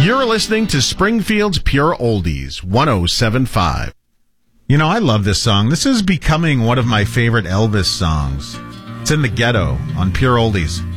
You're listening to Springfield's Pure Oldies, 107.5. You know, I love this song. This is becoming one of my favorite Elvis songs. It's in the Ghetto on Pure Oldies.